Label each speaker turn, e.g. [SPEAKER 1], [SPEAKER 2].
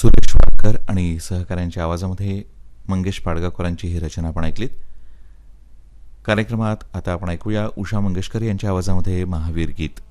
[SPEAKER 1] सुरेश वाडकर आणि सहकाऱ्यांच्या आवाजामध्ये मंगेश पाडगावकरांची ही रचना आपण ऐकलीत. कार्यक्रमात आता आपण ऐकूया उषा मंगेशकर यांच्या आवाजामध्ये महावीर गीत.